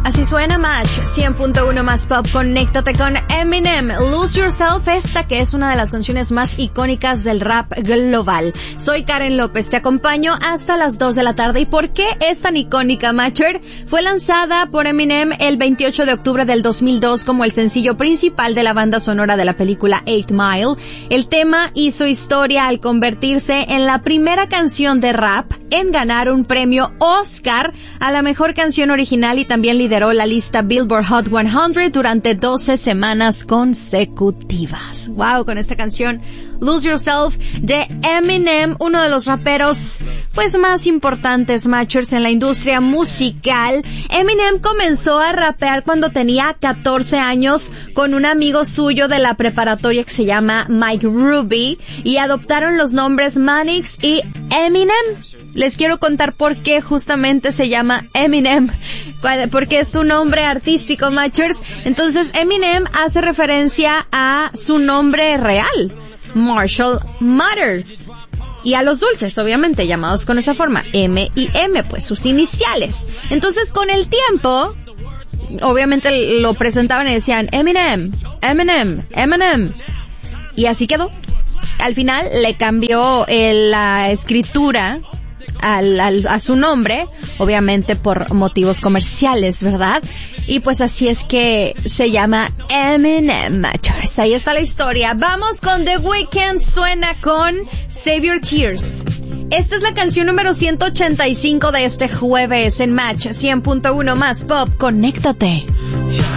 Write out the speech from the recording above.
Así suena Match 100.1 más pop. Conéctate con Eminem, Lose Yourself, esta que es una de las canciones más icónicas del rap global. Soy Karen López, te acompaño hasta las 2 de la tarde. ¿Y por qué es tan icónica, Matcher? Fue lanzada por Eminem el 28 de octubre del 2002 como el sencillo principal de la banda sonora de la película 8 Mile. El tema hizo historia al convertirse en la primera canción de rap en ganar un premio Oscar a la mejor canción original y también lideró la lista Billboard Hot 100 durante 12 semanas consecutivas. Wow, con esta canción Lose Yourself de Eminem, uno de los raperos pues más importantes, Matchers, en la industria musical. Eminem comenzó a rapear cuando tenía 14 años con un amigo suyo de la preparatoria que se llama Mike Ruby y adoptaron los nombres Manix y Eminem. Les quiero contar por qué justamente se llama Eminem, porque es su nombre artístico, Matchers. Entonces Eminem hace referencia a su nombre real, Marshall Mathers, y a los dulces, obviamente, llamados con esa forma, M y M, pues sus iniciales. Entonces, con el tiempo, obviamente lo presentaban y decían Eminem, Eminem, Eminem, y así quedó. Al final le cambió la escritura a su nombre, obviamente por motivos comerciales, ¿verdad? Y pues así es que se llama Eminem Matters. Ahí está la historia. Vamos con The Weeknd, suena con Save Your Tears. Esta es la canción número 185 de este jueves en Match 100.1 más pop. Conéctate.